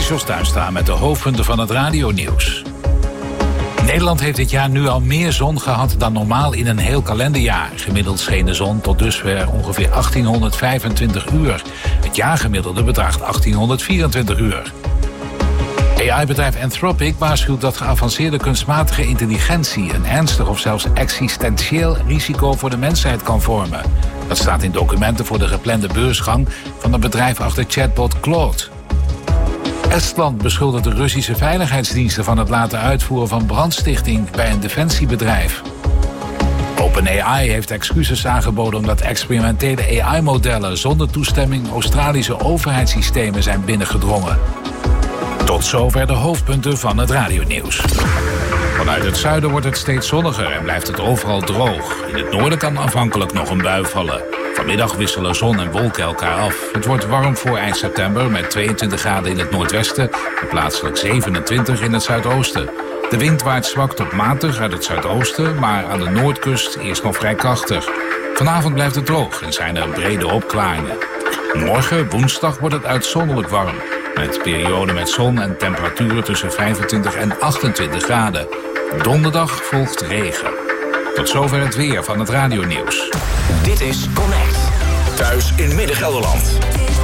is Jos Tuinstra met de hoofdpunten van het radionieuws. Nederland heeft dit jaar nu al meer zon gehad dan normaal in een heel kalenderjaar. Gemiddeld scheen de zon tot dusver ongeveer 1825 uur. Het jaargemiddelde bedraagt 1824 uur. AI-bedrijf Anthropic waarschuwt dat geavanceerde kunstmatige intelligentie een ernstig of zelfs existentieel risico voor de mensheid kan vormen. Dat staat in documenten voor de geplande beursgang van het bedrijf achter chatbot Claude. Estland beschuldigt de Russische veiligheidsdiensten van het laten uitvoeren van brandstichting bij een defensiebedrijf. OpenAI heeft excuses aangeboden omdat experimentele AI-modellen zonder toestemming Australische overheidssystemen zijn binnengedrongen. Tot zover de hoofdpunten van het radionieuws. Vanuit het zuiden wordt het steeds zonniger en blijft het overal droog. In het noorden kan afhankelijk nog een bui vallen. Vanmiddag wisselen zon en wolken elkaar af. Het wordt warm voor eind september met 22 graden in het noordwesten en plaatselijk 27 in het zuidoosten. De wind waait zwak tot matig uit het zuidoosten, maar aan de noordkust eerst nog vrij krachtig. Vanavond blijft het droog en zijn er brede opklaringen. Morgen, woensdag, wordt het uitzonderlijk warm. Met perioden met zon en temperaturen tussen 25 en 28 graden. Donderdag volgt regen. Tot zover het weer van het radionieuws. Dit is Connect. Thuis in Midden-Gelderland.